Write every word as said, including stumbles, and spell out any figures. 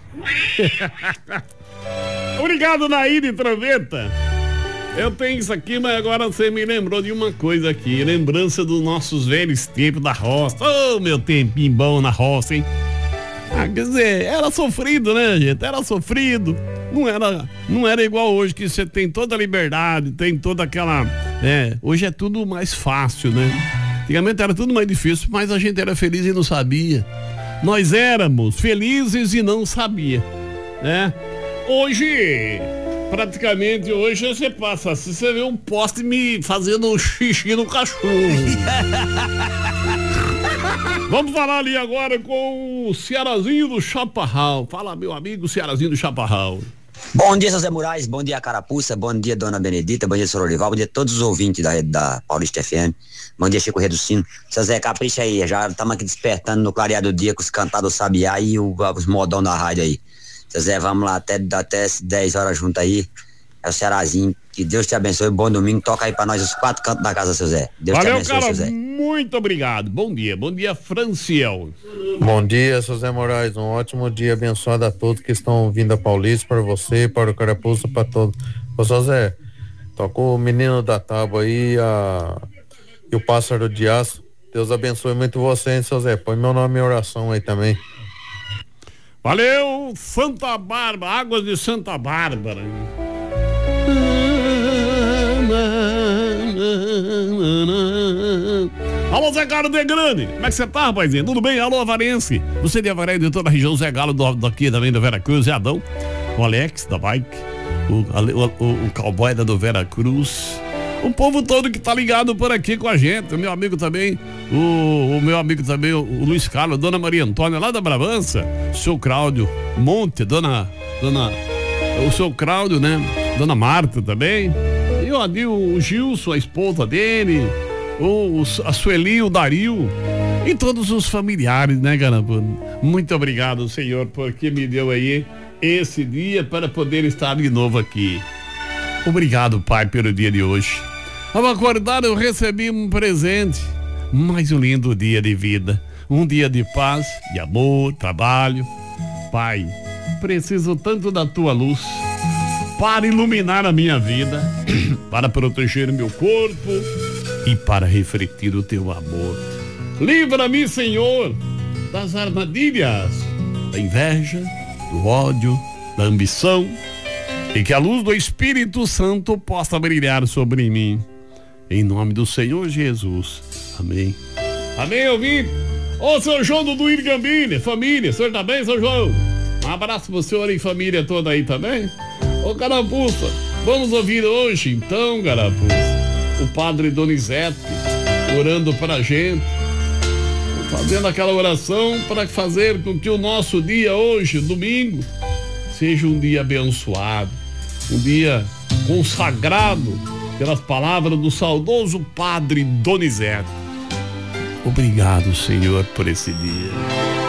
Obrigado, Naíde Troveta. Eu tenho isso aqui, mas agora você me lembrou de uma coisa aqui. Lembrança dos nossos velhos tempos da roça. Ô, oh, meu tempinho bom na roça, hein? Ah, quer dizer, era sofrido, né, gente? Era sofrido. Não era, não era igual hoje, que você tem toda a liberdade, tem toda aquela... É, hoje é tudo mais fácil, né? Antigamente era tudo mais difícil, mas a gente era feliz e não sabia. Nós éramos felizes e não sabia, né? Hoje... Praticamente hoje você passa assim, você vê um poste me fazendo xixi no cachorro. Vamos falar ali agora com o Cearazinho do Chaparral. Fala, meu amigo Cearazinho do Chaparral. Bom dia, José Moraes, bom dia, Carapuça, bom dia, Dona Benedita, bom dia, senhor Olival, bom dia a todos os ouvintes da rede da Paulista F M, bom dia, Chico Reducino. Seu Zé, capricha aí, já estamos aqui despertando no clareado do dia com os cantados do Sabiá e o, os modão da rádio aí. Seu Zé, vamos lá, até, até dez horas junto aí. É o Cearazinho, que Deus te abençoe, bom domingo, toca aí pra nós os quatro cantos da casa, seu Zé. Deus Valeu, te abençoe, cara, seu Zé. Muito obrigado, bom dia, bom dia, Franciel. Bom dia, seu Zé Moraes, um ótimo dia, abençoado a todos que estão vindo a Paulista, para você, para o Carapuça, para todos. Ô, seu Zé, tocou o Menino da Tábua aí, a... e o Pássaro de Aço. Deus abençoe muito você, hein, seu Zé, põe meu nome em oração aí também. Valeu, Santa Bárbara, Águas de Santa Bárbara. Alô, Zé Galo de Grande, como é que você tá, rapazinho? Tudo bem? Alô, Avarense, você de Avaré de toda a região, Zé Galo do, daqui também do Veracruz, Zé Adão, o Alex da Bike, o, o, o, o cowboy da do Veracruz, o povo todo que tá ligado por aqui com a gente, o meu amigo também, o, o meu amigo também, o, o Luiz Carlos, Dona Maria Antônia lá da Brabança, o seu Cláudio Monte, Dona, Dona, o seu Cláudio, né? Dona Marta também, e o, o Gilson, a esposa dele, o, a Sueli, o Dario e todos os familiares, né, Garapa? Muito obrigado, Senhor, porque me deu aí esse dia para poder estar de novo aqui. Obrigado, Pai, pelo dia de hoje. Ao acordar eu recebi um presente, mais um lindo dia de vida, um dia de paz, de amor, trabalho. Pai, preciso tanto da tua luz para iluminar a minha vida, para proteger meu corpo e para refletir o teu amor. Livra-me, Senhor, das armadilhas, da inveja, do ódio, da ambição, e que a luz do Espírito Santo possa brilhar sobre mim. Em nome do Senhor Jesus. Amém. Amém, ouvinte. Ô, seu João do Duírio Gambini, família, o senhor tá bem, seu João? Um abraço pro senhor e família toda aí também. Ô, Carapuça, vamos ouvir hoje, então, Carapuça, o Padre Donizete orando pra gente, fazendo aquela oração para fazer com que o nosso dia hoje, domingo, seja um dia abençoado, um dia consagrado pelas palavras do saudoso Padre Donizete. Obrigado, Senhor, por esse dia.